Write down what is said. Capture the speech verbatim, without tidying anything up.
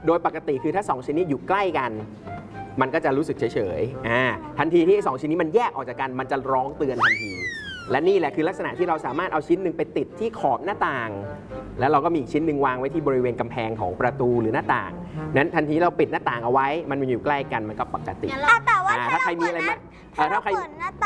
โดยปกติคือถ้าสองชิ้นนี้อยู่ใกล้กันมันก็จะรู้สึกเฉยๆอ่าทันทีที่สองชิ้นนี้มันแยกออกจากกันมันจะร้องเตือนทันทีและนี่แหละคือลักษณะที่เราสามารถเอาชิ้นหนึ่งไปติดที่ขอบหน้าต่างแล้วเราก็มีอีกชิ้นหนึ่งวางไว้ที่บริเวณกำแพงของประตูหรือหน้าต่างนั้นทันทีเราปิดหน้าต่างเอาไว้มันอยู่ใกล้กันมันก็ปกติแต่ว่าถ้าใครมีอะไรมาถ้าใคร